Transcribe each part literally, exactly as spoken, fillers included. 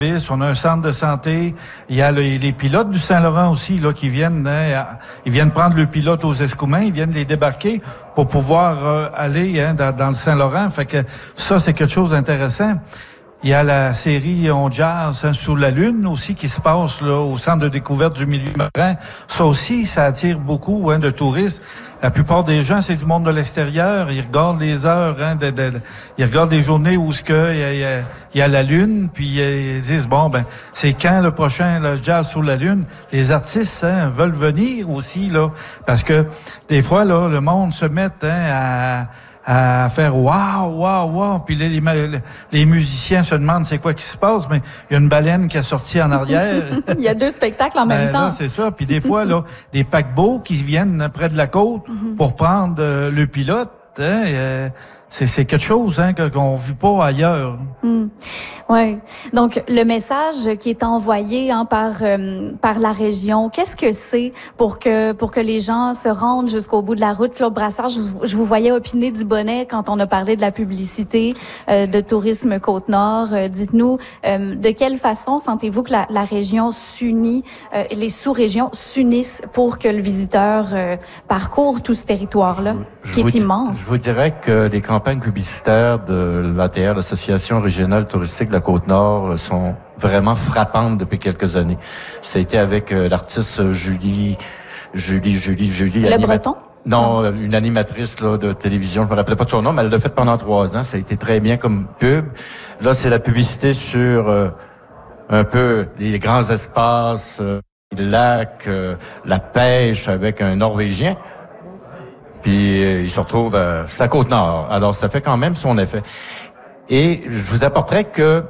On a un centre de santé. Il y a le, les pilotes du Saint-Laurent aussi là qui viennent. Hein, ils viennent prendre le pilote aux Escoumins. Ils viennent les débarquer pour pouvoir euh, aller hein, dans, dans le Saint-Laurent. Fait que ça, c'est quelque chose d'intéressant. Il y a la série On Jazz hein, sous la Lune aussi qui se passe là au centre de découverte du milieu marin. Ça aussi, ça attire beaucoup hein, de touristes. La plupart des gens, c'est du monde de l'extérieur. Ils regardent les heures, hein, de, de, de, ils regardent les journées où ce que il y a, il y a, il y a la Lune, puis ils disent bon ben c'est quand le prochain le jazz sous la Lune. Les artistes hein, veulent venir aussi là parce que des fois là le monde se met hein, à à faire waouh, waouh, waouh. Puis les, les, les musiciens se demandent c'est quoi qui se passe, mais il y a une baleine qui a sorti en arrière. Il y a deux spectacles en même ben, temps. Là, c'est ça. Puis des fois, là, des paquebots qui viennent près de la côte mm-hmm. pour prendre euh, le pilote. Hein, euh, c'est, c'est quelque chose hein, qu'on ne vit pas ailleurs. Mm. Oui. Donc, le message qui est envoyé hein, par euh, par la région, qu'est-ce que c'est pour que pour que les gens se rendent jusqu'au bout de la route? Claude Brassard, je, je vous voyais opiner du bonnet quand on a parlé de la publicité euh, de Tourisme Côte-Nord. Euh, dites-nous, euh, de quelle façon sentez-vous que la, la région s'unit, euh, les sous-régions s'unissent pour que le visiteur euh, parcourt tout ce territoire-là, je qui est dis, immense? Je vous dirais que les campagnes publicitaires de l'A T R, l'Association régionale touristique de la Côte-Nord, sont vraiment frappantes depuis quelques années. Ça a été avec euh, l'artiste Julie, Julie, Julie, Julie. Le anima- Breton? Non, non, une animatrice là, de télévision, je me rappelais pas de son nom, mais elle l'a fait pendant trois ans. Ça a été très bien comme pub. Là, c'est la publicité sur euh, un peu les grands espaces, euh, les lacs, euh, la pêche avec un Norvégien. Puis euh, il se retrouve à sa Côte-Nord. Alors, ça fait quand même son effet. Et je vous apporterai que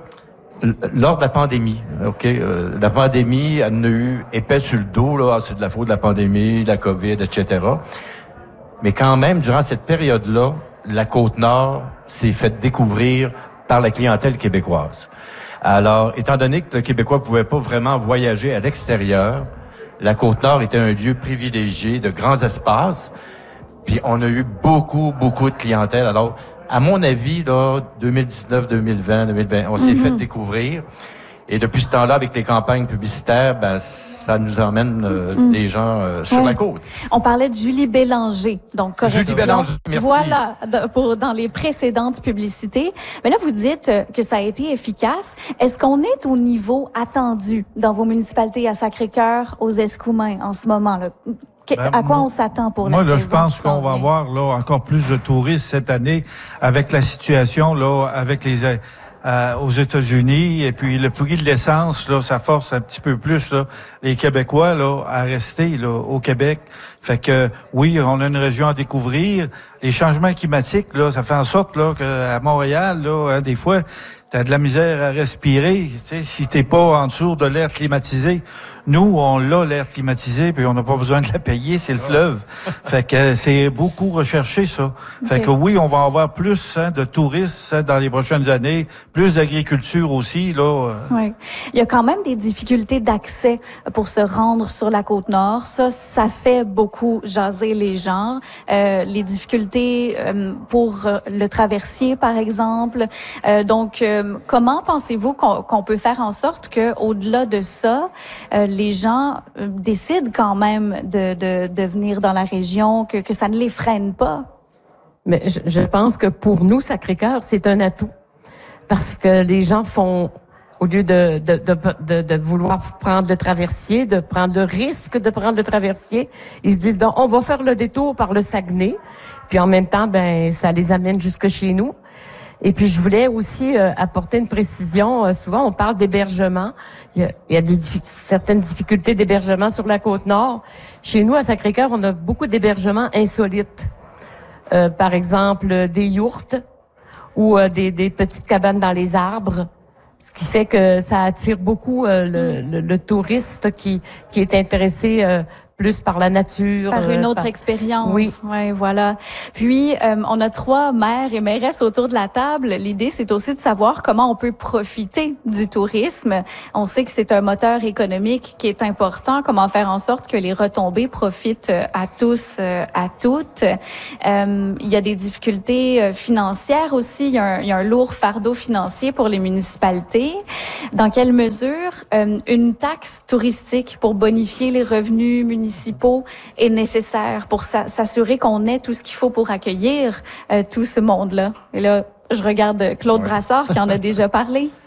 lors de la pandémie, ok, euh, la pandémie, elle en a eu épais sur le dos, là, c'est de la faute de la pandémie, de la COVID, et cetera. Mais quand même, durant cette période-là, la Côte-Nord s'est faite découvrir par la clientèle québécoise. Alors, étant donné que le Québécois ne pouvait pas vraiment voyager à l'extérieur, la Côte-Nord était un lieu privilégié de grands espaces. Puis on a eu beaucoup, beaucoup de clientèle. Alors, à mon avis, là, deux mille dix-neuf, deux mille vingt, deux mille vingt, on s'est mm-hmm. fait découvrir. Et depuis ce temps-là, avec les campagnes publicitaires, ben ça nous emmène euh, mm. des gens euh, sur oui. la côte. On parlait de Julie Bélanger, donc correction. Julie Bélanger, merci. Voilà, pour dans les précédentes publicités. Mais là, vous dites que ça a été efficace. Est-ce qu'on est au niveau attendu dans vos municipalités à Sacré-Cœur, aux Escoumins en ce moment là? Ben, à quoi moi, on s'attend pour moi, la là, saison? Je pense qu'on va avoir là encore plus de touristes cette année avec la situation là, avec les euh, aux États-Unis et puis le prix de l'essence là, ça force un petit peu plus là les Québécois là à rester là au Québec. Fait que oui, on a une région à découvrir. Les changements climatiques là, ça fait en sorte là qu'à Montréal là, hein, des fois t'as de la misère à respirer, tu sais, si t'es pas en dessous de l'air climatisé. Nous, on l'a, l'air climatisé, puis on n'a pas besoin de la payer, c'est le fleuve. Fait que c'est beaucoup recherché, ça. Fait okay. que oui, on va avoir plus hein, de touristes hein, dans les prochaines années, plus d'agriculture aussi, là. Oui. Il y a quand même des difficultés d'accès pour se rendre sur la Côte-Nord. Ça, ça fait beaucoup jaser les gens. Euh, les difficultés euh, pour le traversier, par exemple. Euh, donc, euh, comment pensez-vous qu'on, qu'on peut faire en sorte que, au-delà de ça, euh, les gens euh, décident quand même de, de, de venir dans la région, que, que ça ne les freine pas? Mais je, je pense que pour nous, Sacré-Cœur, c'est un atout. Parce que les gens font, au lieu de, de, de, de, de vouloir prendre le traversier, de prendre le risque de prendre le traversier, ils se disent, ben, on va faire le détour par le Saguenay. Puis en même temps, ben, ça les amène jusque chez nous. Et puis, je voulais aussi euh, apporter une précision. Euh, souvent, on parle d'hébergement. Il y a, il y a des diffi- certaines difficultés d'hébergement sur la Côte-Nord. Chez nous, à Sacré-Cœur, on a beaucoup d'hébergements insolites. Euh, par exemple, des yourtes ou euh, des, des petites cabanes dans les arbres. Ce qui fait que ça attire beaucoup euh, le, le, le touriste qui, qui est intéressé euh, plus par la nature. Par une euh, autre par... expérience. Oui. Ouais, voilà. Puis, euh, on a trois maires et mairesses autour de la table. L'idée, c'est aussi de savoir comment on peut profiter du tourisme. On sait que c'est un moteur économique qui est important. Comment faire en sorte que les retombées profitent à tous, à toutes. Euh, il y a des difficultés financières aussi. Il y a un, il y a un lourd fardeau financier pour les municipalités. Dans quelle mesure euh, une taxe touristique pour bonifier les revenus municipaux est nécessaire pour s'assurer qu'on ait tout ce qu'il faut pour accueillir euh, tout ce monde-là? Et là, je regarde Claude Ouais. Brassard qui en a déjà parlé.